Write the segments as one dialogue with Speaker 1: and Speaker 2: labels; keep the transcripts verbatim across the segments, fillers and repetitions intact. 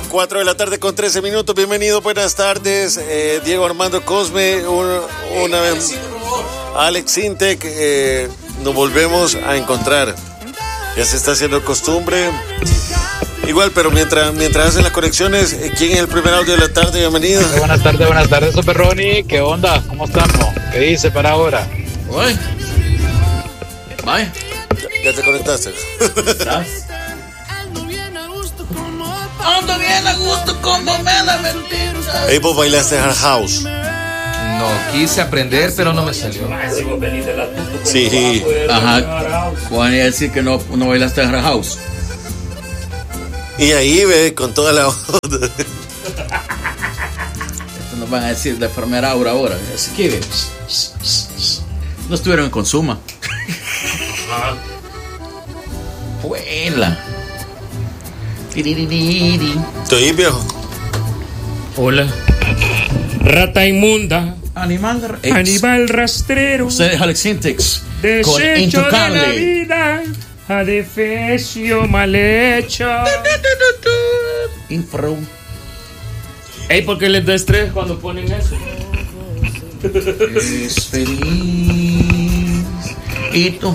Speaker 1: cuatro de la tarde con trece minutos. Bienvenido, buenas tardes. Eh, Diego Armando Cosme, un, una vez. Alex Sintek, eh, nos volvemos a encontrar. Ya se está haciendo costumbre. Igual, pero mientras mientras hacen las conexiones, ¿quién es el primer audio de la tarde? Bienvenido.
Speaker 2: Buenas tardes, buenas tardes, Super Ronnie. ¿Qué onda? ¿Cómo estamos? ¿Qué dice para ahora?
Speaker 3: Uy. Bye.
Speaker 1: ¿Ya te conectaste?
Speaker 3: ¿Estás? Ando bien a gusto como me da mentira.
Speaker 1: Hey, vos bailaste Hard House.
Speaker 4: No, quise aprender, pero no me salió.
Speaker 1: Sí.
Speaker 3: Ajá. Juan iba a decir que no, no bailaste Hard House.
Speaker 1: Y ahí ve con toda la onda.
Speaker 3: Esto nos van a decir de enfermera Aura ahora. Así que no estuvieron en Consuma. Vuela.
Speaker 1: Estoy viejo.
Speaker 5: Hola. Rata inmunda.
Speaker 3: Animal,
Speaker 5: ex. Animal rastrero.
Speaker 3: Ustedes Alex Sintex.
Speaker 5: Desecho de la vida. Adefesio mal hecho.
Speaker 3: Infro.
Speaker 5: Ey, ¿por qué les da estrés cuando ponen eso?
Speaker 3: Es feliz. ¿Y tú?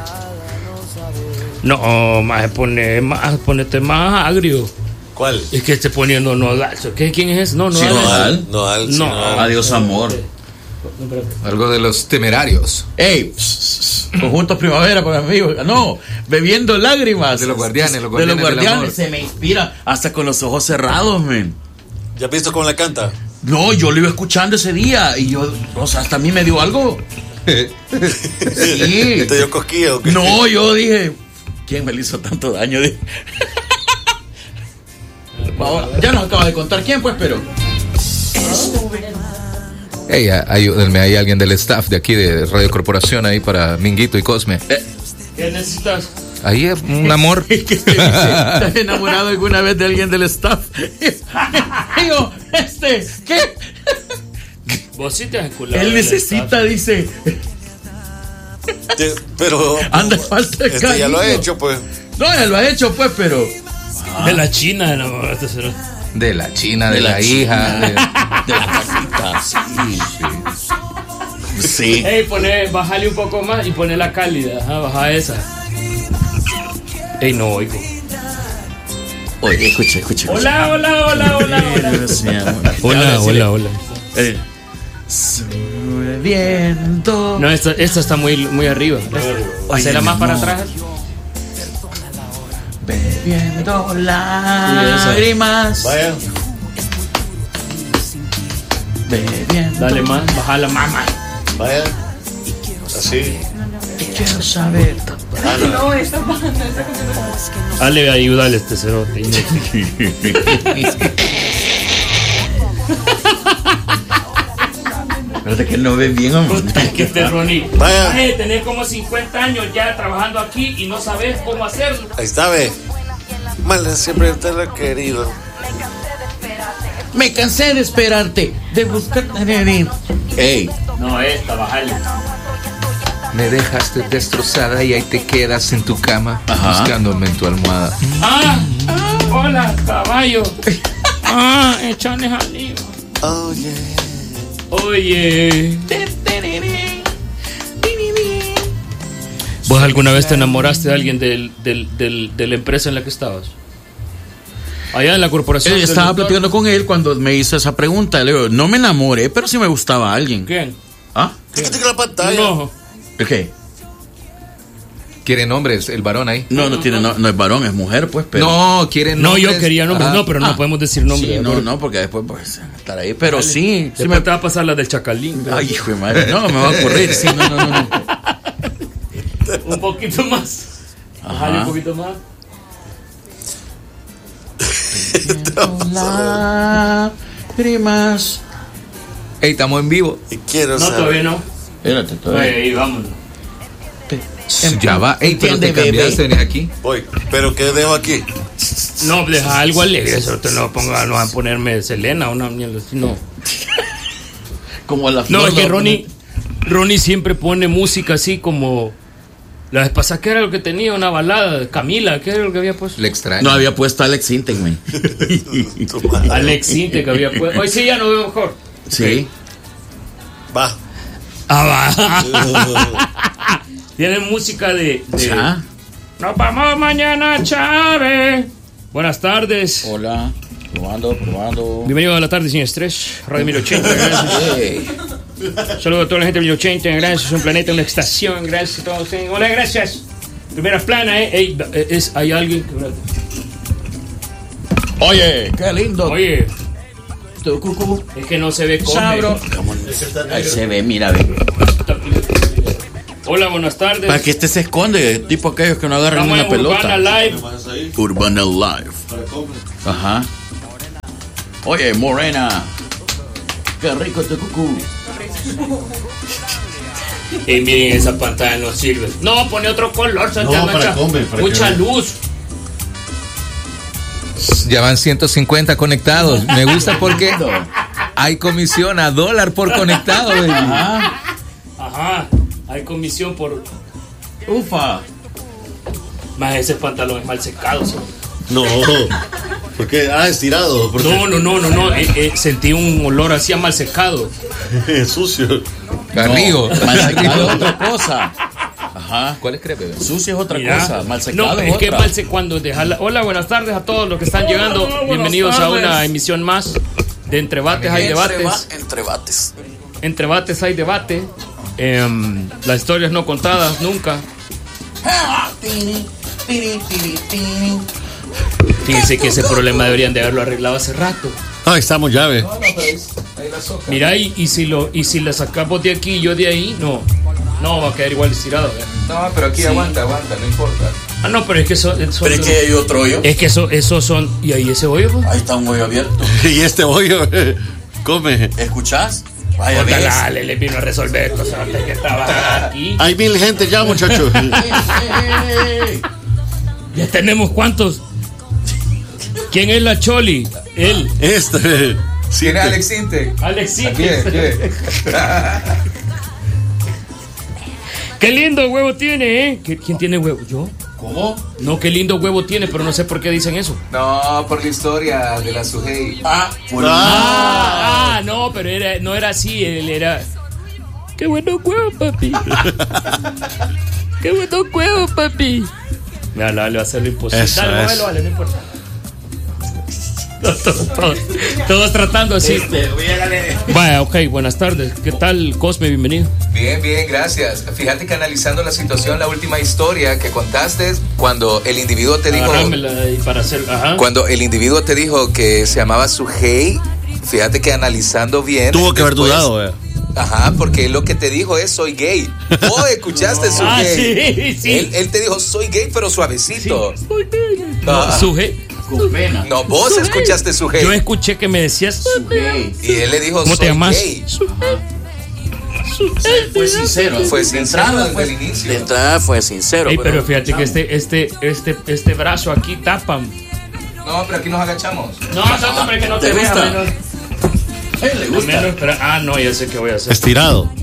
Speaker 5: No, más pone, más, ponete más agrio.
Speaker 1: ¿Cuál?
Speaker 5: Es que esté poniendo nodal. ¿Qué, ¿Quién es ese? No,
Speaker 3: Sí,
Speaker 5: nodal.
Speaker 1: Nodal.
Speaker 5: No.
Speaker 1: Nodal.
Speaker 3: Adiós, amor.
Speaker 4: Algo de los Temerarios.
Speaker 3: Ey, conjuntos primavera para amigos. No, bebiendo lágrimas.
Speaker 4: De los guardianes, los
Speaker 3: De los
Speaker 4: guardianes del
Speaker 3: guardianes.
Speaker 4: amor.
Speaker 3: Se me inspira hasta con los ojos cerrados, men.
Speaker 1: ¿Ya has visto cómo la canta?
Speaker 3: No, yo lo iba escuchando ese día y yo, o sea, hasta a mí me dio algo. Sí.
Speaker 1: ¿Te dio cosquilla o qué?
Speaker 3: No, yo dije, ¿quién me le hizo tanto daño? Dije. Ya nos acaba de contar quién, pues, pero.
Speaker 4: Hey, ayúdenme, hay alguien del staff de aquí de Radio Corporación ahí para Minguito y Cosme.
Speaker 3: Eh.
Speaker 5: ¿Qué necesitas?
Speaker 4: Ahí es un amor.
Speaker 3: ¿Estás enamorado alguna vez de alguien del staff? Digo, este, ¿qué?
Speaker 5: Vos sí te has enculado.
Speaker 3: Él necesita, dice.
Speaker 1: Te- pero.
Speaker 3: Anda, falta de
Speaker 1: Este ya lo ha
Speaker 3: cariño.
Speaker 1: hecho, pues.
Speaker 3: No, ya lo ha hecho, pues, pero.
Speaker 5: De la China, no, este será.
Speaker 4: De la China, de,
Speaker 3: De
Speaker 4: la,
Speaker 3: la
Speaker 4: hija.
Speaker 3: China.
Speaker 4: De...
Speaker 3: De la casita, sí, sí. Sí.
Speaker 5: Ey, poné, bájale un poco más y poné la cálida. Ajá, baja esa. Ey, no oigo.
Speaker 3: Oye, escucha, escucha. escucha.
Speaker 5: Hola, hola, hola, hola, hola.
Speaker 3: Dios mío.
Speaker 5: Hola, hola, hola.
Speaker 3: Eh. Sube viento.
Speaker 5: No, esta, esta está muy, muy arriba. Hacela más para atrás.
Speaker 3: Bebiendo lágrimas.
Speaker 1: Vaya.
Speaker 3: Bebiendo.
Speaker 5: Dale más, bájala más, más.
Speaker 1: Vaya. Así.
Speaker 3: Quiero saber.
Speaker 1: Ah, no.
Speaker 5: Dale, ayúdale a este cerote.
Speaker 3: Espérate que él no ve bien, hombre.
Speaker 5: Puta, que te Ronnie.
Speaker 1: Vaya.
Speaker 5: Ay, tenés como cincuenta años ya trabajando aquí y no sabes cómo hacerlo.
Speaker 1: Ahí está, ve. Mal, siempre te lo he querido.
Speaker 3: Me cansé de esperarte, de buscarte. Ey,
Speaker 5: No, esta, bájale.
Speaker 4: Me dejaste destrozada y ahí te quedas en tu cama.
Speaker 3: Ajá.
Speaker 4: Buscándome en tu almohada.
Speaker 5: Ah, ah, hola, caballo. Ah, echanes al lío.
Speaker 1: Oh, yeah.
Speaker 5: Oye. ¿Vos alguna vez te enamoraste de alguien del, del, del, de la empresa en la que estabas? Allá en la corporación.
Speaker 3: Eh, estaba
Speaker 5: del doctor.
Speaker 3: platicando con él cuando me hizo esa pregunta. Le digo, no me enamoré, pero sí me gustaba alguien.
Speaker 5: ¿Quién?
Speaker 3: ¿Ah?
Speaker 1: Quítate la pantalla.
Speaker 5: No.
Speaker 3: ¿Qué?
Speaker 4: ¿Quiere nombres el varón ahí?
Speaker 3: No, no tiene, no, no es varón, es mujer, pues, pero.
Speaker 4: No, quiere
Speaker 5: No,
Speaker 4: nombres.
Speaker 5: yo quería nombres,
Speaker 4: Ah,
Speaker 5: no, pero no
Speaker 3: ah.
Speaker 5: podemos decir nombres.
Speaker 3: Sí, no,
Speaker 5: Porque-
Speaker 3: no, porque después pues estar ahí. Pero sí, sí
Speaker 5: Después
Speaker 3: me.
Speaker 5: te va a pasar la del chacalín.
Speaker 3: Ay, hijo de madre. No, me va a ocurrir. Sí, no, no, no. no.
Speaker 5: Un poquito más. Bájale un poquito más.
Speaker 3: Lágrimas.
Speaker 4: Ey, estamos en vivo.
Speaker 1: Y quiero
Speaker 5: No,
Speaker 1: saber.
Speaker 5: todavía no.
Speaker 3: Espérate, todavía.
Speaker 5: Ahí, vámonos.
Speaker 4: Ya va. Ey, pero te
Speaker 3: Entiende,
Speaker 4: cambiaste,
Speaker 3: bebé.
Speaker 4: venís aquí.
Speaker 1: Voy. ¿Pero qué dejo aquí?
Speaker 5: No, deja algo alegre. Eso te lo ponga, no van a ponerme Selena o una mierda así. No.
Speaker 3: Como la
Speaker 5: No,
Speaker 3: flor,
Speaker 5: es que
Speaker 3: la-
Speaker 5: Ronnie, Ronnie siempre pone música así como La vez pasada, ¿qué era lo que tenía? Una balada. Camila, ¿qué era lo que había puesto?
Speaker 4: Le extraño.
Speaker 3: No, había puesto a Alex Intec, man.
Speaker 5: Alex Intec que había puesto. Hoy sí ya nos veo mejor.
Speaker 3: Sí.
Speaker 1: Va.
Speaker 5: Ah, va. Tienen música de. de...
Speaker 3: ¿Ya?
Speaker 5: Nos vamos mañana, Chávez. Buenas tardes.
Speaker 3: Hola. Probando, probando.
Speaker 5: Bienvenido a la tarde sin estrés. Radio mil ochenta, gracias.
Speaker 3: Hey.
Speaker 5: Saludos a toda la gente de mil ochenta, gracias. Un planeta, una estación, gracias a todos ustedes. Hola, gracias. Primera plana, ¿eh? Ey, es, hay alguien que...
Speaker 3: Oye, qué lindo.
Speaker 5: Oye,
Speaker 3: Tu cucú.
Speaker 5: es que no se ve cómo.
Speaker 3: Sabro. Ahí se ve, mira, ve.
Speaker 5: Hola, buenas tardes.
Speaker 3: Para que este se esconde, tipo aquellos que no agarran
Speaker 5: Estamos
Speaker 3: una
Speaker 5: en
Speaker 3: pelota.
Speaker 5: Urbana Live.
Speaker 3: Urbana Live. Ajá. Oye, Morena. Qué rico tu cucú.
Speaker 5: Y miren, esa pantalla no sirve. No, pone otro color, Santiago.
Speaker 1: No, para
Speaker 5: mucha,
Speaker 1: comer, para
Speaker 5: mucha
Speaker 1: que-
Speaker 5: luz.
Speaker 4: Ya van ciento cincuenta conectados. Me gusta porque hay comisión a dólar por conectado, baby.
Speaker 3: Ajá.
Speaker 5: Ajá. Hay comisión por.
Speaker 3: Ufa.
Speaker 5: Más ese pantalón es mal secado, ¿sí?
Speaker 1: No. ¿Por qué? Ah, estirado. ¿Por
Speaker 5: No, no, no, no, no. Eh, eh, sentí un olor así a mal secado.
Speaker 1: qué? Sucio.
Speaker 4: Carrigo.
Speaker 3: No, mal secado es otra cosa. Ajá.
Speaker 4: ¿Cuál es crepe?
Speaker 3: Sucio es otra
Speaker 5: Mira.
Speaker 3: cosa. Mal secado
Speaker 5: No,
Speaker 3: es
Speaker 5: es que
Speaker 3: otra.
Speaker 5: mal se cuando deja la... Hola, buenas tardes a todos los que están llegando. Bienvenidos a una emisión más de Entre Bates hay debates.
Speaker 3: Entre bates.
Speaker 5: Entre Bates hay debate. Em, las historias no contadas nunca. Fíjense que ese problema deberían de haberlo arreglado hace rato.
Speaker 1: Ah, estamos llave.
Speaker 5: Mira, y, y si lo y si la sacamos de aquí y yo de ahí, no. No, va a quedar igual estirado. ¿eh?
Speaker 4: No, pero aquí
Speaker 5: Sí.
Speaker 4: aguanta, aguanta, no importa.
Speaker 5: Ah, no, pero es que eso, eso
Speaker 3: Pero es que hay otro hoyo.
Speaker 5: es que eso, esos son. Y ahí ese hoyo, pues.
Speaker 3: Ahí está un hoyo abierto.
Speaker 1: Y este bollo come.
Speaker 3: ¿Escuchás? Vaya, ves.
Speaker 5: Dale, le vino a resolver cosas antes que estaba aquí.
Speaker 1: Hay mil gente ya, muchachos.
Speaker 5: Ya tenemos cuántos. ¿Quién es la Choli? Él.
Speaker 1: Este. Sí,
Speaker 4: ¿Tiene Alex Intec?
Speaker 5: Alex sí.
Speaker 4: Aquí, aquí.
Speaker 5: Qué lindo huevo tiene, ¿eh? ¿Qué- ¿Quién tiene huevo? ¿Yo?
Speaker 3: ¿Cómo?
Speaker 5: No, qué lindo huevo tiene, pero no sé por qué dicen eso.
Speaker 4: No, por la historia de la Sujei.
Speaker 3: Ah, por
Speaker 5: Ah, ah, no, pero era, no era así, él era. Qué bueno huevo, papi. Qué bueno huevo, papi. Mira, le va a hacer lo imposible.
Speaker 1: Eso
Speaker 5: Dale,
Speaker 1: es.
Speaker 5: muévelo, vale, no importa. Todos, todos, todos tratando así. Vaya, ok, buenas tardes. ¿Qué tal, Cosme? Bienvenido.
Speaker 4: Bien, bien, gracias. Fíjate que analizando la situación, la última historia que contaste, cuando el individuo te dijo,
Speaker 5: Agárramela ahí para hacer. Ajá.
Speaker 4: cuando el individuo te dijo que se llamaba Sujei, fíjate que analizando bien.
Speaker 1: Tuvo que haber
Speaker 4: después-
Speaker 1: dudado, eh.
Speaker 4: Ajá, porque lo que te dijo es soy gay. Oh, escuchaste
Speaker 5: Ah,
Speaker 4: Sujei.
Speaker 5: sí, sí.
Speaker 4: Él, él te dijo soy gay, pero suavecito.
Speaker 5: No,
Speaker 4: Ah.
Speaker 5: suje.
Speaker 3: con pena.
Speaker 4: No, vos
Speaker 5: Sujei.
Speaker 4: escuchaste Sujei.
Speaker 5: Yo escuché que me decías.
Speaker 3: Hey,
Speaker 4: Y él le dijo
Speaker 5: ¿Cómo
Speaker 4: soy
Speaker 5: te llamas?
Speaker 4: gay.
Speaker 3: fue sincero.
Speaker 4: Fue
Speaker 3: De
Speaker 4: sincero
Speaker 3: entrada
Speaker 4: desde
Speaker 3: fue-
Speaker 4: el inicio.
Speaker 3: De entrada fue sincero.
Speaker 5: Ey, pero fíjate que este, este, este, este brazo aquí tapan.
Speaker 4: No, pero aquí nos agachamos.
Speaker 5: No, tanto para que no te,
Speaker 3: ¿Te
Speaker 5: veas.
Speaker 3: gusta?
Speaker 5: Menos,
Speaker 3: Eh, le gusta.
Speaker 5: menos, pero- ah, no, ya sé qué voy a hacer.
Speaker 1: Estirado.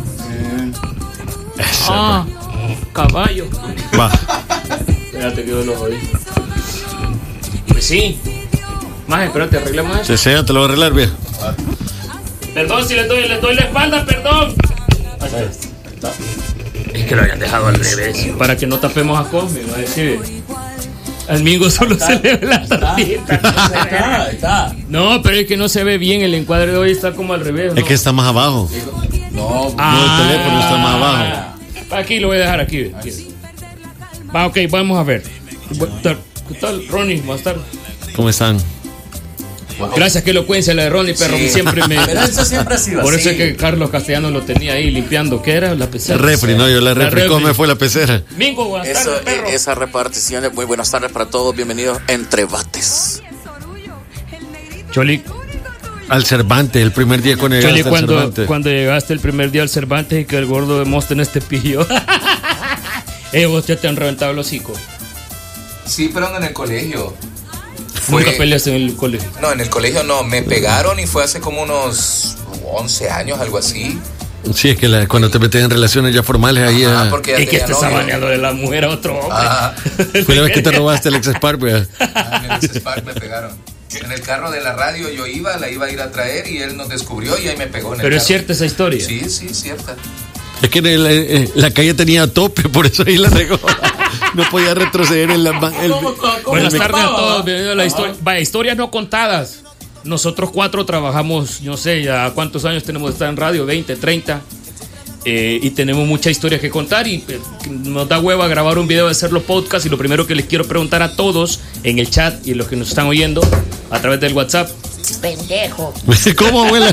Speaker 5: Ah, caballo.
Speaker 1: Va.
Speaker 5: Espérate que yo lo jodí. Pues sí. Más, espérate, arreglemos eso.
Speaker 1: Se sea, te lo voy a arreglar, viejo.
Speaker 5: Perdón si le doy, le doy la espalda, perdón. Ahí está. Es que lo habían dejado al revés. Para que no tapemos a Cosme, va a decir. Al Mingo solo se le ve la tarjeta.
Speaker 3: Está, está.
Speaker 5: No, pero es que no se ve bien. El encuadre de hoy está como al revés. ¿no?
Speaker 1: Es que está más abajo.
Speaker 3: No,
Speaker 5: Ah,
Speaker 1: el teléfono está más abajo.
Speaker 5: Aquí lo voy a dejar aquí. aquí. Va, ok, vamos a ver. ¿Qué tal, Ronnie? Más tarde.
Speaker 1: ¿Cómo están?
Speaker 5: Gracias, qué elocuencia la de Ronnie, perro. Que siempre me.
Speaker 3: pero eso siempre ha sido
Speaker 5: Por eso
Speaker 3: así.
Speaker 5: es que Carlos Castellano lo tenía ahí limpiando. ¿Qué era? La pecera.
Speaker 1: Refri, no, yo la refri. ¿Cómo me fue la pecera?
Speaker 5: Mingo, buenas
Speaker 6: Eso,
Speaker 5: tardes, perro.
Speaker 6: eh, esa repartición es muy buenas tardes para todos. Bienvenidos a Entre Bates.
Speaker 5: Choli,
Speaker 1: Al Cervantes, el primer día con el
Speaker 5: Choli,
Speaker 1: al
Speaker 5: cuando,
Speaker 1: Cervantes.
Speaker 5: cuando llegaste el primer día al Cervantes y que el gordo de Móstenes te pilló. Eh, vos ya te han reventado el hocico.
Speaker 4: Sí, pero no en el colegio.
Speaker 5: Nunca
Speaker 4: Fue-
Speaker 5: peleaste en el colegio.
Speaker 4: No, en el colegio no. Me pegaron y fue hace como unos once años, algo así.
Speaker 1: Sí, es que la, cuando te metes en relaciones ya formales ahí...
Speaker 4: Ah,
Speaker 1: a...
Speaker 4: porque ya
Speaker 5: Es que
Speaker 4: tenía
Speaker 5: este está
Speaker 4: novio.
Speaker 5: baneando de la mujer a otro hombre.
Speaker 4: Ah,
Speaker 1: Fue la vez que te robaste el ex Spark, pues.
Speaker 4: ah, en el X-Spark me pegaron. En el carro de la radio yo iba, la iba a ir a traer y él nos descubrió y ahí me pegó en el
Speaker 5: Pero es
Speaker 4: carro.
Speaker 5: cierta esa historia.
Speaker 4: Sí, sí, cierta.
Speaker 1: Es que en el, eh, la calle tenía tope, por eso ahí la regó. No podía retroceder en la... El,
Speaker 3: ¿Cómo, cómo, cómo
Speaker 5: Buenas
Speaker 3: me
Speaker 5: tardes a
Speaker 3: estaba?
Speaker 5: todos, bienvenidos a la historia. Vaya, historias no contadas. Nosotros cuatro trabajamos, no sé, ya cuántos años tenemos de estar en radio, veinte, treinta. Eh, y tenemos muchas historias que contar y eh, nos da hueva grabar un video de hacerlo podcast. Y lo primero que les quiero preguntar a todos en el chat y los que nos están oyendo a través del WhatsApp.
Speaker 7: Pendejo,
Speaker 1: ¿Cómo, abuela?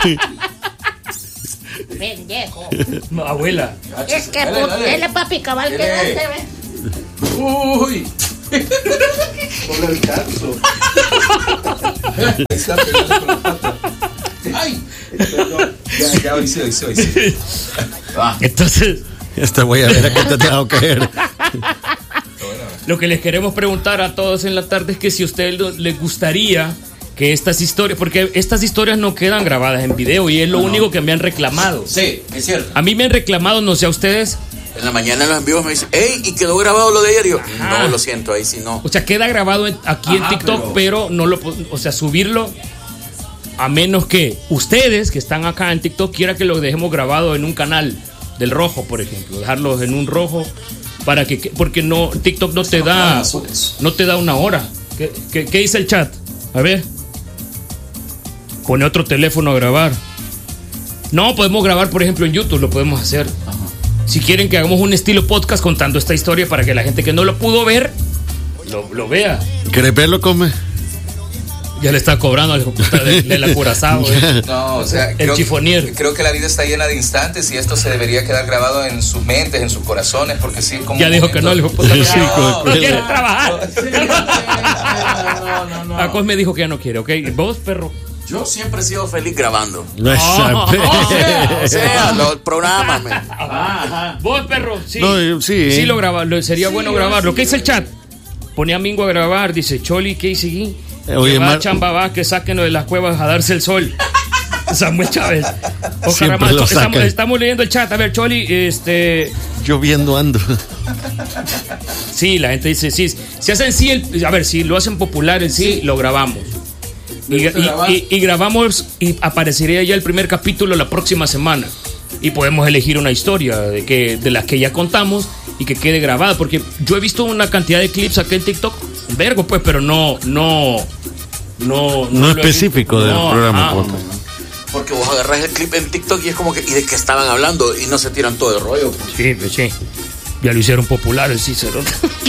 Speaker 7: pendejo.
Speaker 5: No, abuela.
Speaker 7: Es que
Speaker 3: Dale,
Speaker 7: por
Speaker 3: dale.
Speaker 7: dele papi cabal que
Speaker 3: Dale.
Speaker 7: no se ve.
Speaker 3: Uy.
Speaker 4: Está pegando con la pata.
Speaker 3: Ay.
Speaker 4: Ya, ya, hoy sí, hoy sí, hoy sí.
Speaker 5: Entonces,
Speaker 1: Esta voy a ver a qué te ha dejado caer.
Speaker 5: lo que les queremos preguntar a todos en la tarde es que si a ustedes les gustaría que estas historias, porque estas historias no quedan grabadas en video y es lo único que me han reclamado.
Speaker 3: Sí, es cierto.
Speaker 5: A mí me han reclamado, no sé a ustedes,
Speaker 6: En la mañana en los envíos me dicen, hey, ¿y quedó grabado lo de ayer? Y yo,
Speaker 5: Ajá.
Speaker 6: no, lo siento, ahí sí no.
Speaker 5: o sea, queda grabado en- aquí en
Speaker 3: Ajá,
Speaker 5: TikTok,
Speaker 3: pero-
Speaker 5: pero... no lo, po- o sea, subirlo a menos que ustedes que están acá en TikTok quieran que lo dejemos grabado en un canal del rojo, por ejemplo, dejarlos en un rojo para que, que- porque no, TikTok no te da, no te da una hora. ¿Qué, qué, qué dice el chat? A ver. Pone otro teléfono a grabar. No, podemos grabar, por ejemplo, en YouTube, lo podemos hacer. Si quieren que hagamos un estilo podcast contando esta historia para que la gente que no lo pudo ver lo, lo vea.
Speaker 1: ¿Querés verlo, come?
Speaker 5: Ya le está cobrando al hijo puta de- del acorazado. ¿eh?
Speaker 4: No, o sea,
Speaker 5: El
Speaker 4: creo,
Speaker 5: chifonier.
Speaker 4: creo que la vida está llena de instantes y esto se debería quedar grabado en sus mentes, en sus corazones, porque sí, como.
Speaker 5: Ya dijo que no, el hijo puta.
Speaker 1: Sí,
Speaker 5: No,
Speaker 1: con-
Speaker 5: no quiere trabajar.
Speaker 3: No, no, no.
Speaker 5: A Cosme dijo que ya no quiere, ¿ok? ¿Vos, perro?
Speaker 6: Yo siempre he sido feliz grabando.
Speaker 1: No, esa pe-
Speaker 6: O sea, los programas, me.
Speaker 5: ¿Vos, perro? Sí.
Speaker 1: No, yo- sí.
Speaker 5: Sí, lo graba, lo- sería bueno grabarlo. ¿Qué dice el chat? Pone a Mingo a grabar, dice Choli, ¿qué dice aquí?
Speaker 1: Eh, oye,
Speaker 5: que va
Speaker 1: Mar-
Speaker 5: Chamba va, que sáquenos de las cuevas a darse el sol. Samuel Chávez. Oscar
Speaker 1: Siempre
Speaker 5: Armando,
Speaker 1: lo
Speaker 5: estamos,
Speaker 1: sacan.
Speaker 5: estamos leyendo el chat. A ver, Choli, este.
Speaker 1: Yo viendo ando.
Speaker 5: Sí, la gente dice, sí. Si hacen sí, el- a ver, si lo hacen popular en sí, lo grabamos. Y,
Speaker 3: gusta
Speaker 5: y-
Speaker 3: grabar.
Speaker 5: y- y grabamos y aparecería ya el primer capítulo la próxima semana. Y podemos elegir una historia de, que, de las que ya contamos y que quede grabada. Porque yo he visto una cantidad de clips acá en TikTok, vergo pues, pero no, no, no.
Speaker 1: No
Speaker 5: lo he
Speaker 1: específico
Speaker 5: visto.
Speaker 1: del
Speaker 5: No,
Speaker 1: programa.
Speaker 5: ajá.
Speaker 1: podcast.
Speaker 6: Porque vos agarrás el clip en TikTok y es como que, ¿y de qué estaban hablando? Y no se tiran todo el rollo.
Speaker 5: Sí, pues sí. Ya lo hicieron popular el Cícero.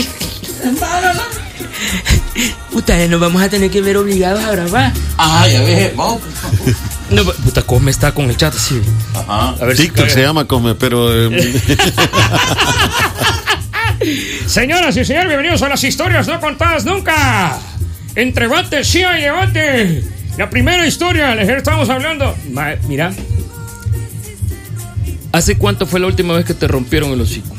Speaker 5: Puta, nos vamos a tener que ver obligados a grabar.
Speaker 3: Ah, ya ves, vamos.
Speaker 5: No, puta, Cosme está con el chat así.
Speaker 3: Ajá.
Speaker 5: A ver si
Speaker 1: TikTok
Speaker 5: cae.
Speaker 1: se llama come, pero... eh,
Speaker 5: Señoras y señores, bienvenidos a las historias no contadas nunca. Entre debate, sí hay debate. La primera historia, les estamos hablando. Ma- mira. ¿Hace cuánto fue la última vez que te rompieron el hocico?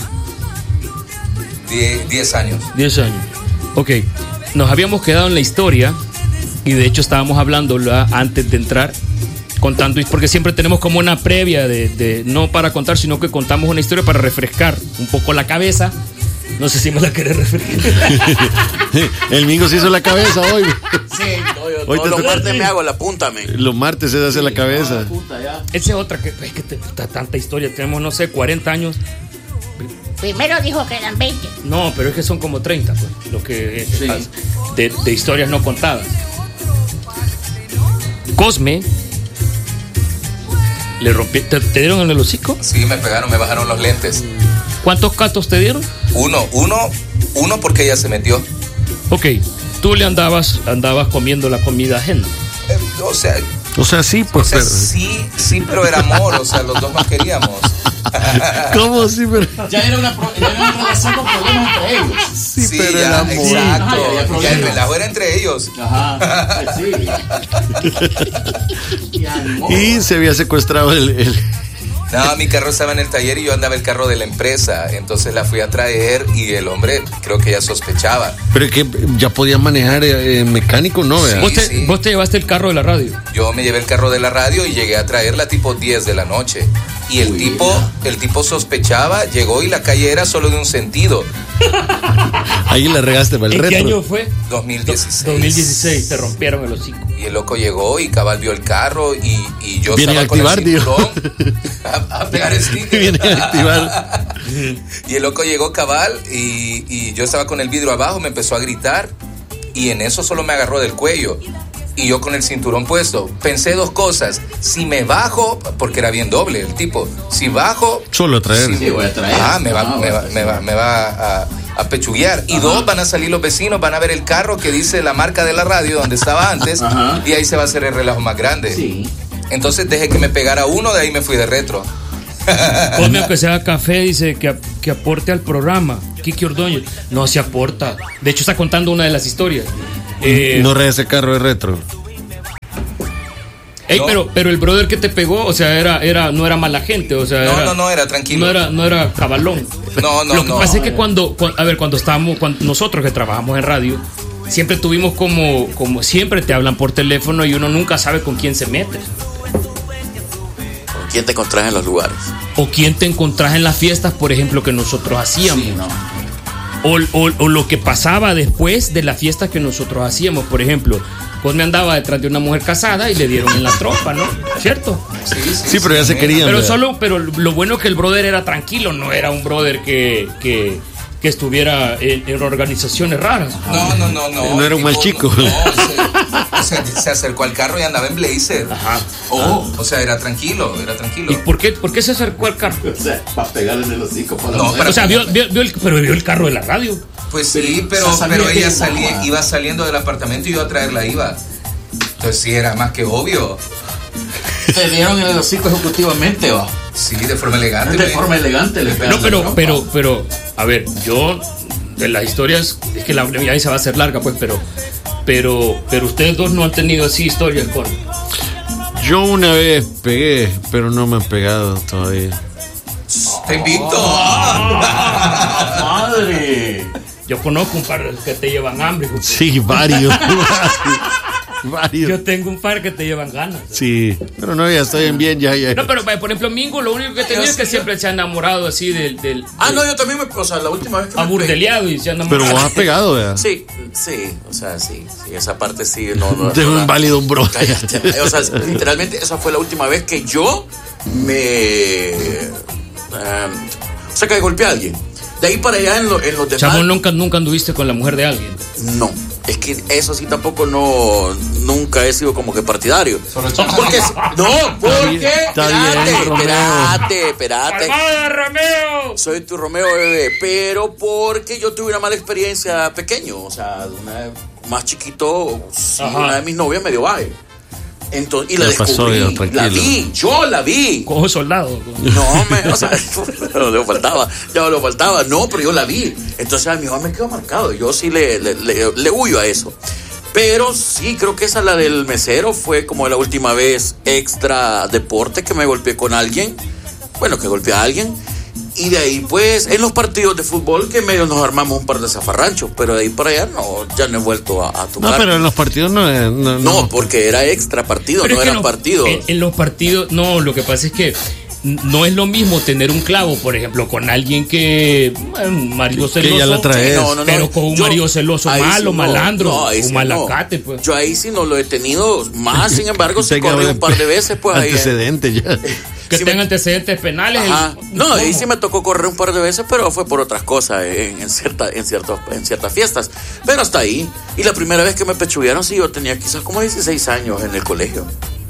Speaker 4: Die- diez años.
Speaker 5: Diez años. Ok. Nos habíamos quedado en la historia y de hecho estábamos hablando antes de entrar, contando, porque siempre tenemos como una previa de, de no para contar, sino que contamos una historia para refrescar un poco la cabeza. No sé si me la querés refrescar.
Speaker 1: el Mingo se hizo la cabeza hoy.
Speaker 6: Sí, no, yo
Speaker 1: Hoy
Speaker 6: todos
Speaker 1: te
Speaker 6: los
Speaker 1: toca-
Speaker 6: martes me hago la punta, me.
Speaker 1: Los martes se hace la cabeza.
Speaker 3: Puta, ya.
Speaker 5: Esa es otra que es que te, puta, tanta historia. Tenemos, no sé, cuarenta años.
Speaker 7: Primero dijo que eran veinte.
Speaker 5: No, pero es que son como treinta, pues, lo que
Speaker 3: Sí.
Speaker 5: de, de historias no contadas. Cosme le rompí, ¿te, te dieron en el hocico?
Speaker 4: Sí, me pegaron, me bajaron los lentes.
Speaker 5: ¿Cuántos catos te dieron?
Speaker 4: Uno, uno, uno porque ella se metió.
Speaker 5: Ok, tú le andabas, andabas comiendo la comida ajena.
Speaker 4: Eh, o sea,
Speaker 1: O sea, sí,
Speaker 4: o
Speaker 1: pues,
Speaker 4: sea,
Speaker 1: pero...
Speaker 4: sí, sí, pero era amor, o sea, los dos nos queríamos.
Speaker 1: ¿Cómo sí, pero...?
Speaker 3: Ya era una, pro- ya era una relación con problemas entre ellos.
Speaker 1: Sí,
Speaker 4: Sí,
Speaker 1: pero
Speaker 4: ya,
Speaker 1: el amor.
Speaker 3: Ajá, ya
Speaker 4: exacto.
Speaker 3: había
Speaker 4: Ya el
Speaker 3: problemas.
Speaker 4: relajo era entre ellos.
Speaker 3: Ajá. Sí. Ya, ni modo.
Speaker 1: Y se había secuestrado el... el-
Speaker 4: No, mi carro estaba en el taller y yo andaba el carro de la empresa. Entonces la fui a traer y el hombre creo que ya sospechaba.
Speaker 1: Pero es que ya podía manejar eh, mecánico, ¿no? vea?
Speaker 5: ¿Vos, te,
Speaker 4: sí.
Speaker 5: vos te llevaste el carro de la radio.
Speaker 4: Yo me llevé el carro de la radio y llegué a traerla tipo diez de la noche. Y el tipo, el tipo sospechaba, llegó y la calle era solo de un sentido.
Speaker 1: Ahí le regaste para el
Speaker 5: ¿En
Speaker 1: retro.
Speaker 5: qué año fue?
Speaker 4: dos mil dieciséis.
Speaker 5: dos mil dieciséis, te rompieron el hocico.
Speaker 4: Y el loco llegó y cabal vio el carro y, y yo
Speaker 1: Viene a
Speaker 4: estaba
Speaker 1: activar,
Speaker 4: con el
Speaker 1: tío.
Speaker 4: cinturón a, a pegar el sticker.
Speaker 1: Viene a activar.
Speaker 4: Y el loco llegó cabal y, y yo estaba con el vidrio abajo, me empezó a gritar y en eso solo me agarró del cuello. Y yo con el cinturón puesto, pensé dos cosas. Si me bajo, porque era bien doble el tipo, si bajo...
Speaker 1: Solo traer.
Speaker 4: Si
Speaker 3: Sí, voy a traer.
Speaker 4: Ah, me va,
Speaker 3: No,
Speaker 4: me va, me va, me va a, a pechuguear. Y dos, van a salir los vecinos, van a ver el carro que dice la marca de la radio donde estaba antes.
Speaker 3: Ajá.
Speaker 4: Y ahí se va a hacer el relajo más grande.
Speaker 3: Sí.
Speaker 4: Entonces dejé que me pegara uno, de ahí me fui de retro.
Speaker 5: Come aunque sea café, dice que, que aporte al programa. Kiki Ordóñez. No se aporta. De hecho, está contando una de las historias. Eh,
Speaker 1: No regrese carro de retro.
Speaker 5: ey,
Speaker 4: no.
Speaker 5: pero, pero el brother que te pegó, o sea, era, era, no era mala gente, o sea,
Speaker 4: No,
Speaker 5: era,
Speaker 4: no, no, era tranquilo.
Speaker 5: no era, no era cabalón.
Speaker 4: No, no,
Speaker 5: Lo que
Speaker 4: no.
Speaker 5: pasa es que cuando, cuando- a ver, cuando estábamos, cuando nosotros que trabajamos en radio, siempre tuvimos como, como siempre te hablan por teléfono y uno nunca sabe con quién se mete.
Speaker 6: ¿Con quién te encontrás en los lugares?
Speaker 5: O quién te encontrás en las fiestas, por ejemplo, que nosotros hacíamos.
Speaker 3: Sí, no.
Speaker 5: O, o- o lo que pasaba después de las fiestas que nosotros hacíamos. Por ejemplo, Cosme andaba detrás de una mujer casada y le dieron en la trompa, ¿no? ¿Cierto?
Speaker 4: Sí, sí,
Speaker 1: Sí, pero ya se querían.
Speaker 5: Pero
Speaker 1: ¿verdad?
Speaker 5: solo, pero lo bueno es que el brother era tranquilo, no era un brother que, que, que estuviera en, en organizaciones raras.
Speaker 4: No, no, no, no.
Speaker 1: No era un
Speaker 4: El
Speaker 1: mal
Speaker 4: tipo,
Speaker 1: chico.
Speaker 4: No, se, o sea, se acercó al carro y andaba en blazer.
Speaker 5: Ajá.
Speaker 4: Oh, o sea, era tranquilo, era tranquilo.
Speaker 5: ¿Y por qué, por qué se acercó al carro?
Speaker 3: O sea, para pegarle en el hocico. Para
Speaker 4: No,
Speaker 3: mujer.
Speaker 4: pero-
Speaker 5: O sea, vio, vio- vio el, pero vio el carro de la radio.
Speaker 4: Pues sí,
Speaker 3: Pero,
Speaker 4: pero,
Speaker 3: o sea, sabía
Speaker 4: pero
Speaker 3: que
Speaker 4: ella
Speaker 3: iba.
Speaker 4: salía, iba saliendo del apartamento y yo a traerla iba. Entonces sí, era más que obvio.
Speaker 3: Te dieron en el hocico ejecutivamente, va.
Speaker 4: Sí, de forma elegante.
Speaker 3: De
Speaker 4: me-
Speaker 3: forma elegante le pegaron
Speaker 5: No,
Speaker 3: la
Speaker 5: pero,
Speaker 3: trompa.
Speaker 5: pero, pero, a ver, yo de las historias, es que la ahí se va a hacer larga, pues, pero, pero, pero ustedes dos no han tenido así historias con.
Speaker 1: Yo una vez pegué, pero no me han pegado todavía.
Speaker 4: Te invito.
Speaker 3: ¡Ah, madre!
Speaker 5: Yo conozco un par que te llevan hambre. hijo.
Speaker 1: Sí, varios. varios.
Speaker 5: Yo tengo un par que te llevan ganas.
Speaker 1: Sí, pero no, ya estoy bien, ya, ya.
Speaker 5: No, pero por ejemplo, Mingo, lo único que tenía es que siempre se ha enamorado así del. del
Speaker 6: Ah, no, yo también me. O sea, la última vez que me.
Speaker 5: aburdeleado y se ha enamorado.
Speaker 1: Pero vos has pegado, ¿verdad?
Speaker 6: Sí, sí, o sea, sí, sí, esa parte sí, no, no.
Speaker 1: Tengo
Speaker 6: no la-
Speaker 1: un válido, bro.
Speaker 6: Cállate. O sea, literalmente esa fue la última vez que yo me. eh, o sea, que golpeé a alguien. De ahí para allá en, lo- en los demás.
Speaker 5: Chamo, nunca, nunca anduviste con la mujer de alguien.
Speaker 6: No, es que eso sí tampoco no. Nunca he sido como que partidario. Porque, no, porque.
Speaker 1: Está bien,
Speaker 6: Espérate,
Speaker 1: Romeo.
Speaker 6: espérate, espérate.
Speaker 5: ¡Armada, Romeo!
Speaker 6: Soy tu Romeo bebé, pero porque yo tuve una mala experiencia pequeño, o sea, una, más chiquito, sí,
Speaker 5: Ajá.
Speaker 6: una de mis novias me dio baje. Entonces, y la
Speaker 1: Ya pasó,
Speaker 6: descubrí,
Speaker 1: ya, tranquilo.
Speaker 6: la vi, yo la vi.
Speaker 5: Cojo soldado.
Speaker 6: No, me, o sea, no le faltaba, ya no le faltaba, no, pero yo la vi. Entonces a mi mamá me quedó marcado, yo sí le, le, le, le huyo a eso. Pero sí, creo que esa, la del mesero, fue como la última vez extra deporte que me golpeé con alguien. Bueno, que golpeé a alguien. Y de ahí, pues, en los partidos de fútbol, que medio nos armamos un par de zafarranchos. Pero de ahí para allá, no, ya no he vuelto a, a tocar.
Speaker 1: No, pero en los partidos no es. No,
Speaker 6: No, porque era extra partido,
Speaker 5: Pero
Speaker 6: no
Speaker 5: es que
Speaker 6: eran
Speaker 5: en los-
Speaker 6: partidos.
Speaker 5: En, en los partidos, no, lo que pasa es que no es lo mismo tener un clavo, por ejemplo, con alguien que bueno, un marido
Speaker 1: Que
Speaker 5: celoso.
Speaker 1: ya la traes.
Speaker 6: No, no, no.
Speaker 5: Pero con un
Speaker 6: Yo-
Speaker 5: marido celoso
Speaker 6: ahí
Speaker 5: malo,
Speaker 6: sí no.
Speaker 5: malandro,
Speaker 6: No, ahí
Speaker 5: un
Speaker 6: sí
Speaker 5: malacate,
Speaker 6: no.
Speaker 5: pues.
Speaker 6: Yo ahí sí no lo he tenido más, sin embargo, sí
Speaker 1: Tenga
Speaker 6: corrí un par de veces, pues ahí.
Speaker 1: Antecedentes ya.
Speaker 5: Que
Speaker 6: sí
Speaker 5: tengan
Speaker 6: me-
Speaker 5: antecedentes penales.
Speaker 6: Ajá.
Speaker 5: el-
Speaker 6: No, ahí
Speaker 5: ¿cómo?
Speaker 6: sí me tocó correr un par de veces, pero fue por otras cosas en, en, cierta, en, ciertos, en ciertas fiestas. Pero hasta ahí. Y la primera vez que me pechuguearon, sí, yo tenía quizás como dieciséis años en el colegio.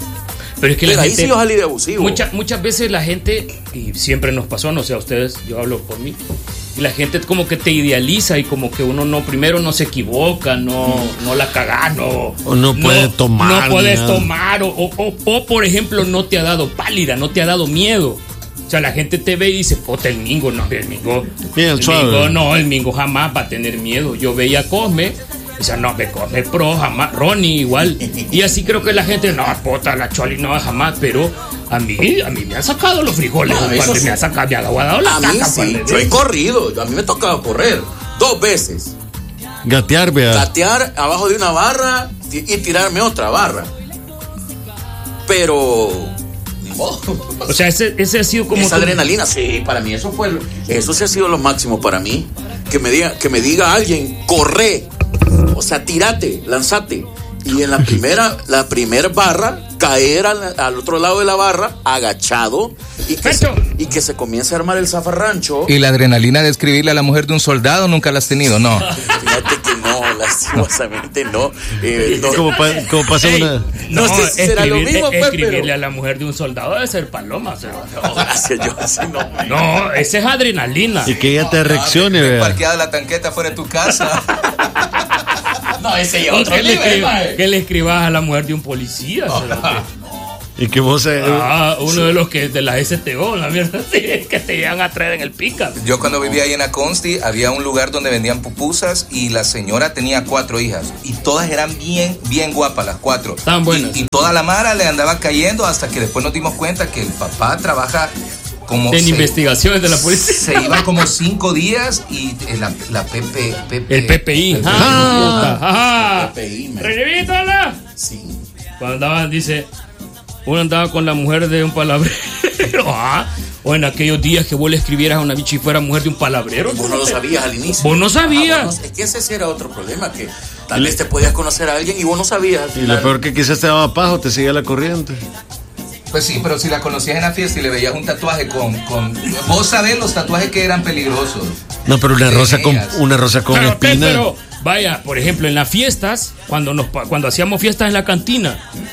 Speaker 5: Pero es que
Speaker 6: Pero
Speaker 5: la
Speaker 6: ahí
Speaker 5: gente,
Speaker 6: sí yo salí de abusivo.
Speaker 5: mucha- muchas veces la gente, y siempre nos pasó, no sé a ustedes, yo hablo por mí, y la gente como que te idealiza y como que uno no, primero no se equivoca, no, no la caga, no.
Speaker 1: O no puede tomar,
Speaker 5: No puedes
Speaker 1: ni nada.
Speaker 5: tomar, o, o, o- o, por ejemplo no te ha dado pálida, no te ha dado miedo. O sea, la gente te ve y dice, puta, el Mingo, no, el Mingo.
Speaker 1: Bien,
Speaker 5: el
Speaker 1: suave.
Speaker 5: Mingo no, el Mingo jamás va a tener miedo. Yo veía a Cosme. O sea, no, me Cosme pro, jamás, Ronnie igual. Y así creo que la gente, no, puta, la Choli, no, jamás. Pero a mí, a mí me han sacado los frijoles.
Speaker 3: Ah,
Speaker 5: un
Speaker 3: eso
Speaker 5: par de-
Speaker 3: sí.
Speaker 5: me han sacado, me ha dado la
Speaker 6: A mí
Speaker 5: caca.
Speaker 6: sí,
Speaker 5: par de
Speaker 6: yo he
Speaker 5: veces.
Speaker 6: corrido. yo- A mí me tocaba correr dos veces.
Speaker 1: Gatear, vea.
Speaker 6: Gatear abajo de una barra y y tirarme otra barra. Pero modo.
Speaker 5: O sea, ese, ese ha sido como...
Speaker 6: Esa
Speaker 5: tu-
Speaker 6: adrenalina, sí, para mí eso fue, eso sí ha sido lo máximo para mí. Que me diga, que me diga alguien, corre, o sea, tírate, lanzate. Y en la primera, la primera barra, caer al, al otro lado de la barra, agachado, y que, se, y que se comience a armar el zafarrancho.
Speaker 8: Y la adrenalina de escribirle a la mujer de un soldado nunca la has tenido, no.
Speaker 6: Fíjate que no, lastimosamente no. Eh, no.
Speaker 1: ¿Cómo, pa- cómo pasa
Speaker 5: Ey,
Speaker 1: una...?
Speaker 6: No sé si será lo mismo, pues,
Speaker 5: escribirle
Speaker 6: pero-
Speaker 5: a la mujer de un soldado debe ser paloma. ¿Sí?
Speaker 6: No, gracias, yo así no.
Speaker 5: No, ese es adrenalina.
Speaker 1: Y que ella te reaccione, vea.
Speaker 4: Parqueada la tanqueta fuera de tu casa.
Speaker 6: No, ese ya
Speaker 5: O
Speaker 6: otro
Speaker 5: que, le
Speaker 6: nivel,
Speaker 5: escri-
Speaker 6: mae.
Speaker 5: que le escribas a la mujer de un policía. ¿Sabes?
Speaker 1: Y que vos... eh,
Speaker 5: Ah, uno de los que de la S T O, la mierda, sí, que te llegan a traer en el pica.
Speaker 4: Yo cuando vivía ahí en Aconsti había un lugar donde vendían pupusas y la señora tenía cuatro hijas y todas eran bien, bien guapas las cuatro.
Speaker 5: Estaban buenas.
Speaker 4: Y, y toda la mara le andaba cayendo hasta que después nos dimos cuenta que el papá trabaja como...
Speaker 5: En
Speaker 4: se-
Speaker 5: investigaciones de la policía.
Speaker 4: Se iba como cinco días y la, la P P, P P
Speaker 5: El P P I.
Speaker 4: el
Speaker 5: Ah, ajá.
Speaker 6: P P I, man.
Speaker 5: Revísala.
Speaker 6: Sí.
Speaker 5: Cuando andaban, dice, uno andaba con la mujer de un palabrero. Ah, o en aquellos días que vos le escribieras a una bicha y fuera mujer de un palabrero.
Speaker 6: Vos no lo sabías al inicio.
Speaker 5: Vos no sabías.
Speaker 6: Ah, vos no- es que ese sí era otro problema, que tal vez te podías conocer a alguien y vos no sabías. al
Speaker 1: Y
Speaker 6: final.
Speaker 1: lo peor que quizás te daba pajo, te seguía la corriente.
Speaker 4: Pues sí, pero si la conocías en la fiesta y le veías un tatuaje con... con vos sabés los tatuajes que eran peligrosos.
Speaker 1: No, pero una rosa con, una rosa con
Speaker 5: Pero,
Speaker 1: espina.
Speaker 5: pero, vaya, por ejemplo, en las fiestas, cuando nos pa- cuando hacíamos fiestas en la cantina,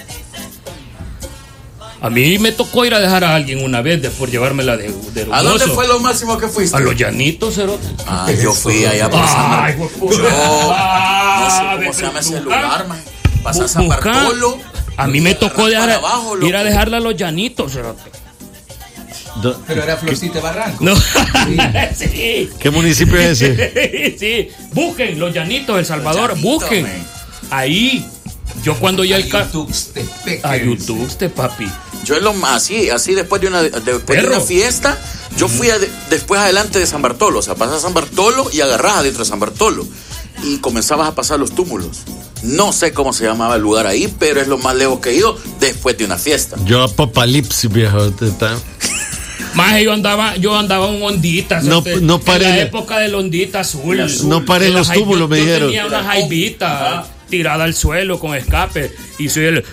Speaker 5: a mí me tocó ir a dejar a alguien una vez de, por llevármela de, de
Speaker 6: ¿A dónde
Speaker 5: hermoso.
Speaker 6: fue lo máximo que fuiste?
Speaker 5: A los llanitos, cerote.
Speaker 6: Ah, yo fui allá por San
Speaker 5: Ay,
Speaker 6: Bartolo.
Speaker 5: hueputa.
Speaker 6: Yo no
Speaker 5: Ah,
Speaker 6: sé cómo se llama ese
Speaker 5: busca.
Speaker 6: lugar, man. Pasás San
Speaker 5: Busca.
Speaker 6: Bartolo.
Speaker 5: A mí me tocó
Speaker 6: agarras
Speaker 5: dejar,
Speaker 6: para abajo, loco.
Speaker 5: ir a dejarla a los llanitos, cerote.
Speaker 1: Do-
Speaker 4: Pero era Florcita Barranco.
Speaker 5: No. Sí.
Speaker 1: ¿Qué municipio es ese?
Speaker 5: Sí, busquen los llanitos, El Salvador,
Speaker 6: Los Llanitos,
Speaker 5: busquen.
Speaker 6: man.
Speaker 5: Ahí, yo cuando ya el ca-
Speaker 4: YouTube,
Speaker 5: a YouTube, este papi.
Speaker 6: Yo en lo más, así, así después de una, después de
Speaker 5: Perro.
Speaker 6: una fiesta, yo fui a- de- después adelante de San Bartolo, o sea, pasas a San Bartolo y agarrás adentro de San Bartolo y comenzabas a pasar los túmulos. No sé cómo se llamaba el lugar ahí, pero es lo más lejos que he ido después de una fiesta.
Speaker 1: Yo Apocalipsis, viejo. te- ta-
Speaker 5: Más yo andaba, yo andaba en ondita.
Speaker 1: No-
Speaker 5: ¿sabes?
Speaker 1: no
Speaker 5: en
Speaker 1: pare-
Speaker 5: la época del ondita azul.
Speaker 1: No pare en
Speaker 5: De
Speaker 1: los
Speaker 5: las jai-
Speaker 1: túmulos, me
Speaker 5: yo, yo
Speaker 1: dijeron.
Speaker 5: tenía una jaibita tirada al suelo con escape y soy el.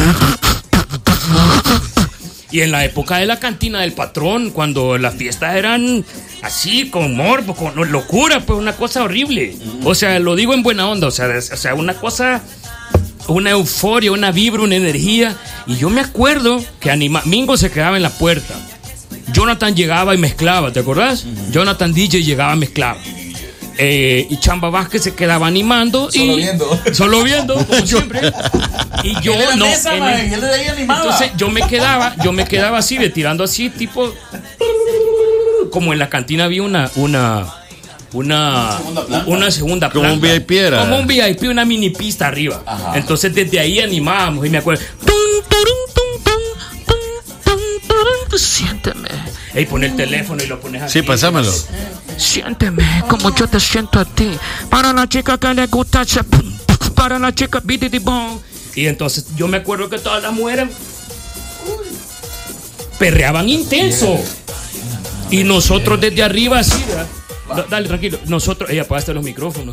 Speaker 5: Y en la época de la cantina del patrón, cuando las fiestas eran así, con morbo, con locura, pues una cosa horrible. O sea, lo digo en buena onda, o sea, es- o sea, una cosa, una euforia, una vibra, una energía. Y yo me acuerdo que anima, Mingo se quedaba en la puerta. Jonathan llegaba y mezclaba, ¿te acordás? Jonathan D J llegaba y mezclaba. Eh, y Chamba Vázquez se quedaba animando.
Speaker 4: Solo
Speaker 5: y,
Speaker 4: viendo.
Speaker 5: Solo viendo, como siempre. Y yo
Speaker 6: Él en la
Speaker 5: no.
Speaker 6: mesa,
Speaker 5: en
Speaker 6: man,
Speaker 5: el-
Speaker 6: y él de ahí animaba.
Speaker 5: entonces yo me quedaba, yo me quedaba así, de tirando así, tipo. Como en la cantina había una, una, una,
Speaker 6: segunda planta.
Speaker 5: una segunda
Speaker 1: Como
Speaker 5: planta.
Speaker 1: un V I P era.
Speaker 5: Como un V I P, una mini pista arriba.
Speaker 6: Ajá.
Speaker 5: Entonces desde ahí animábamos y me acuerdo. Tum, turum, tum, tum, tum, tum, turum. Siénteme. Ey, pon el teléfono y lo pones aquí.
Speaker 1: Sí, pasámelo.
Speaker 5: Siénteme como yo te siento a ti. Para la chica que le gusta ese pum, pum, para la chica bitty bom. Y entonces yo me acuerdo que todas las mujeres uy, perreaban intenso. Y nosotros desde arriba así, ¿verdad? Da- Dale, tranquilo. Nosotros, ella apagaste los micrófonos.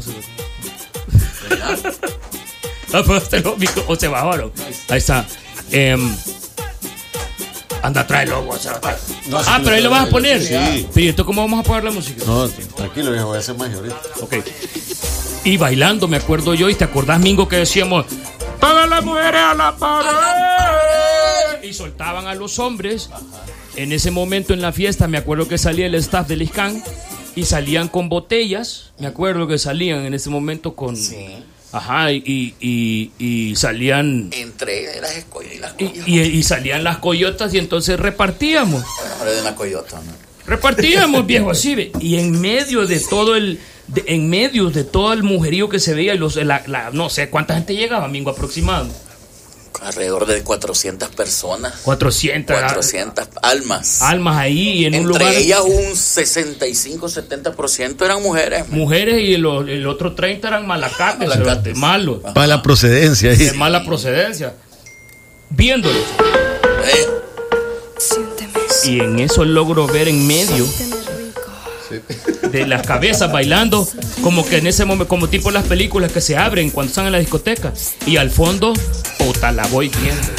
Speaker 5: Apagaste los micrófonos. O se bajaron. Ahí está. Em, anda, tráelo. WhatsApp. Ah, pero ahí lo vas a poner.
Speaker 1: Sí.
Speaker 5: Pero ¿y esto cómo vamos a apagar la música?
Speaker 1: No, tranquilo, viejo, voy a hacer más ahorita.
Speaker 5: Ok. Y bailando, me acuerdo yo, y te acordás, Mingo, que decíamos, todas las mujeres a la pared. Y soltaban a los hombres. En ese momento en la fiesta, me acuerdo que salía el staff del ISCAN y salían con botellas. Me acuerdo que salían en ese momento con.
Speaker 6: Sí.
Speaker 5: Ajá, y, y, y salían.
Speaker 6: Entre las escollas y las
Speaker 5: Y,
Speaker 6: coyotas.
Speaker 5: y, y salían las coyotas y entonces repartíamos.
Speaker 6: Ahora de una coyota, ¿no?
Speaker 5: Repartíamos, viejo, así, ve. Y en medio de todo el. de- en medio de todo el mujerío que se veía, y los, la, la- no sé cuánta gente llegaba, Mingo, aproximado.
Speaker 6: Alrededor de cuatrocientas personas.
Speaker 5: cuatrocientas
Speaker 6: cuatrocientas almas.
Speaker 5: almas ahí en un
Speaker 6: Entre
Speaker 5: lugar.
Speaker 6: ellas un sesenta y cinco setenta por ciento eran mujeres. man.
Speaker 5: Mujeres y el, el otro treinta eran malacates,
Speaker 6: Malacates.
Speaker 5: cerote, malos,
Speaker 1: Para la procedencia ahí.
Speaker 5: de mala procedencia. Viéndolos.
Speaker 6: Eh,
Speaker 5: Y en eso logro ver en medio de las cabezas bailando, como que en ese momento, como tipo las películas que se abren cuando están en la discoteca, y al fondo, puta, la voy viendo.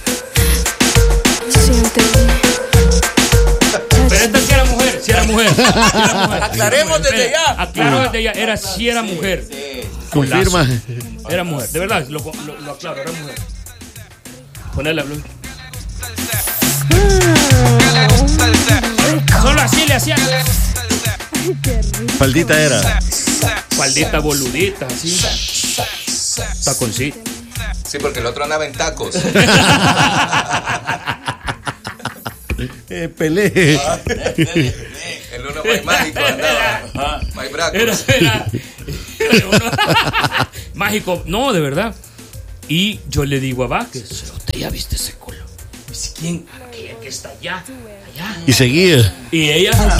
Speaker 5: Pero esta sí era mujer, sí era mujer. Sí era mujer.
Speaker 6: Aclaremos desde ya.
Speaker 5: Aclaro desde ya, era sí era mujer.
Speaker 1: Confirma.
Speaker 5: Era mujer, de verdad, lo, lo, lo aclaro, era mujer. Ponela, Blue. Solo así le hacían.
Speaker 1: Faldita era.
Speaker 5: Faldita boludita, así. Taconcito.
Speaker 4: Sí, porque el otro andaba en tacos.
Speaker 1: eh, Pelé.
Speaker 4: El uno más mágico andaba. My Braco.
Speaker 5: Era, era, era uno mágico, no, de verdad. Y yo le digo a Vázquez, ¿usted ya viste ese culo? Dice, ¿quién? Aquella que está allá, allá.
Speaker 1: Y seguía.
Speaker 5: Y ella